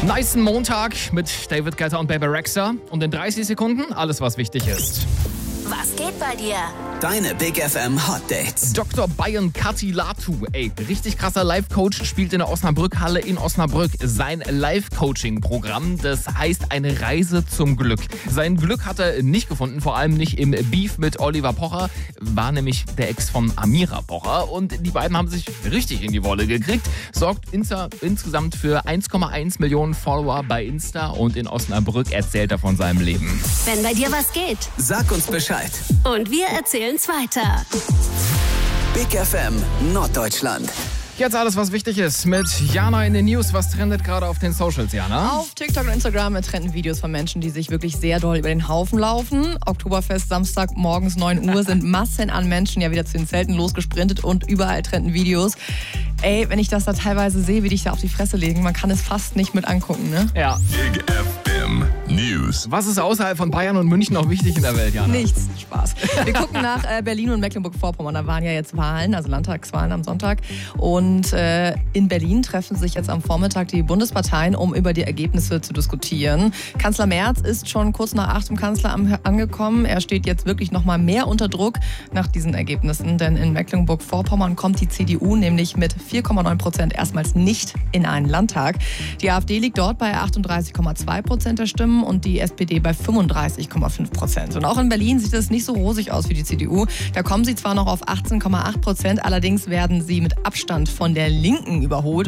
Nicen Montag mit David Guetta und Bebe Rexha. Und in 30 Sekunden alles, was wichtig ist. Was geht bei dir? Deine Big FM Hot Dates. Dr. Bayern Katilatu, richtig krasser Life-Coach, spielt in der Osnabrück-Halle in Osnabrück. Sein Life-Coaching-Programm, das heißt eine Reise zum Glück. Sein Glück hat er nicht gefunden, vor allem nicht im Beef mit Oliver Pocher, war nämlich der Ex von Amira Pocher. Und die beiden haben sich richtig in die Wolle gekriegt. Sorgt insgesamt für 1,1 Millionen Follower bei Insta und in Osnabrück erzählt er von seinem Leben. Wenn bei dir was geht. Sag uns Bescheid. Und wir erzählen's weiter. Big FM Norddeutschland. Jetzt alles, was wichtig ist mit Jana in den News. Was trendet gerade auf den Socials, Jana? Auf TikTok und Instagram trenden Videos von Menschen, die sich wirklich sehr doll über den Haufen laufen. Oktoberfest Samstag morgens 9 Uhr sind Massen an Menschen ja wieder zu den Zelten losgesprintet und überall trenden Videos. Wenn ich das da teilweise sehe, wie die sich da auf die Fresse legen, man kann es fast nicht mit angucken, ne? Ja. Big FM News. Was ist außerhalb von Bayern und München noch wichtig in der Welt, Jana? Nichts. Spaß. Wir gucken nach Berlin und Mecklenburg-Vorpommern. Da waren ja jetzt Wahlen, also Landtagswahlen am Sonntag. Und in Berlin treffen sich jetzt am Vormittag die Bundesparteien, um über die Ergebnisse zu diskutieren. Kanzler Merz ist schon kurz nach 8 im Kanzleramt angekommen. Er steht jetzt wirklich noch mal mehr unter Druck nach diesen Ergebnissen. Denn in Mecklenburg-Vorpommern kommt die CDU nämlich mit 4,9% erstmals nicht in einen Landtag. Die AfD liegt dort bei 38,2% der Stimmen und die SPD bei 35,5%. Und auch in Berlin sieht es nicht so rosig aus wie die CDU. Da kommen sie zwar noch auf 18,8%, allerdings werden sie mit Abstand von der Linken überholt,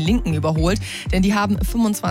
denn die haben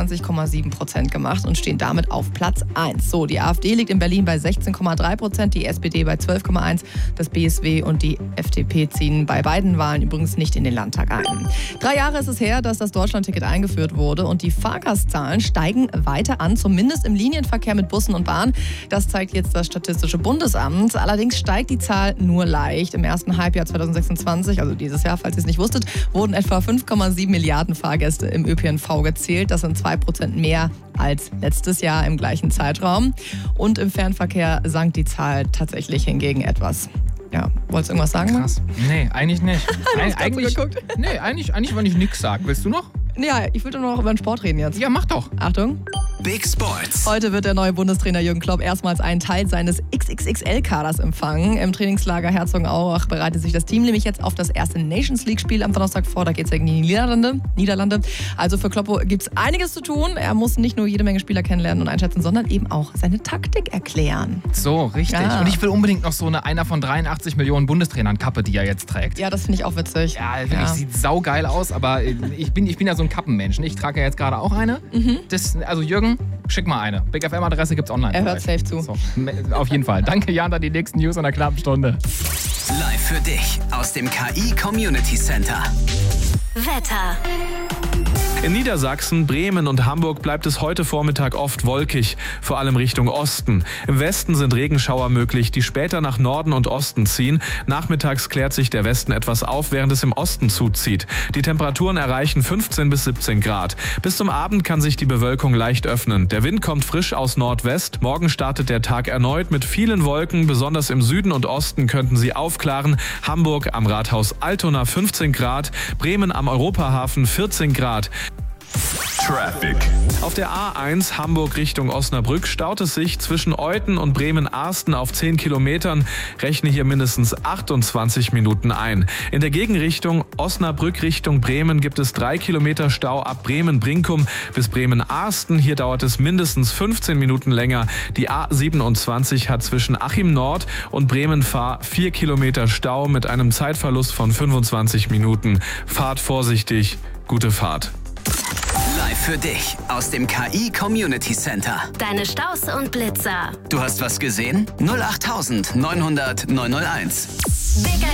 25,7% gemacht und stehen damit auf Platz 1. So, die AfD liegt in Berlin bei 16,3%, die SPD bei 12,1%, das BSW und die FDP ziehen bei beiden Wahlen übrigens nicht in den Landtag ein. 3 Jahre ist es her, dass das Deutschlandticket eingeführt wurde und die Fahrgastzahlen steigen weiter an, zumindest im Linienverkehr mit Bussen und Bahn. Das zeigt jetzt das Statistische Bundesamt. Allerdings steigt die Zahl nur leicht. Im ersten Halbjahr 2026, also dieses Jahr, falls ihr es nicht wusstet, wurden etwa 5,7 Milliarden Fahrgäste im ÖPNV gezählt. Das sind 2% mehr als letztes Jahr im gleichen Zeitraum. Und im Fernverkehr sank die Zahl tatsächlich hingegen etwas. Ja, wolltest du irgendwas sagen? Krass. Nee, eigentlich nicht. Eigentlich wenn ich nichts sage. Willst du noch? Ja, ich würde noch über den Sport reden jetzt. Ja, mach doch. Achtung. Big Sports. Heute wird der neue Bundestrainer Jürgen Klopp erstmals einen Teil seines XXXL-Kaders empfangen. Im Trainingslager Herzogenaurach bereitet sich das Team nämlich jetzt auf das erste Nations-League-Spiel am Donnerstag vor. Da geht es gegen die Niederlande. Also für Klopp gibt es einiges zu tun. Er muss nicht nur jede Menge Spieler kennenlernen und einschätzen, sondern eben auch seine Taktik erklären. So, richtig. Ja. Und ich will unbedingt noch so einer von 83 Millionen Bundestrainern Kappe, die er jetzt trägt. Ja, das finde ich auch witzig. Ja, wirklich, sieht saugeil aus, aber ich bin ja so ein Kappenmensch. Ich trage ja jetzt gerade auch eine. Also Jürgen, schick mal eine. Big FM-Adresse gibt's online. Er hört safe zu. So, auf jeden Fall. Danke, Jan, dann die nächsten News in einer knappen Stunde. Live für dich aus dem KI Community Center. Wetter. In Niedersachsen, Bremen und Hamburg bleibt es heute Vormittag oft wolkig, vor allem Richtung Osten. Im Westen sind Regenschauer möglich, die später nach Norden und Osten ziehen. Nachmittags klärt sich der Westen etwas auf, während es im Osten zuzieht. Die Temperaturen erreichen 15 bis 17 Grad. Bis zum Abend kann sich die Bewölkung leicht öffnen. Der Wind kommt frisch aus Nordwest. Morgen startet der Tag erneut mit vielen Wolken. Besonders im Süden und Osten könnten sie aufklaren. Hamburg am Rathaus Altona 15 Grad, Bremen am Europahafen 14 Grad. Traffic. Auf der A1 Hamburg Richtung Osnabrück staut es sich zwischen Euthen und Bremen-Arsten auf 10 Kilometern. Rechne hier mindestens 28 Minuten ein. In der Gegenrichtung Osnabrück Richtung Bremen gibt es 3 Kilometer Stau ab Bremen-Brinkum bis Bremen-Arsten. Hier dauert es mindestens 15 Minuten länger. Die A27 hat zwischen Achim Nord und Bremen-Fahr 4 Kilometer Stau mit einem Zeitverlust von 25 Minuten. Fahrt vorsichtig. Gute Fahrt. Live für dich aus dem KI Community Center. Deine Staus und Blitzer. Du hast was gesehen? 08900 901. Big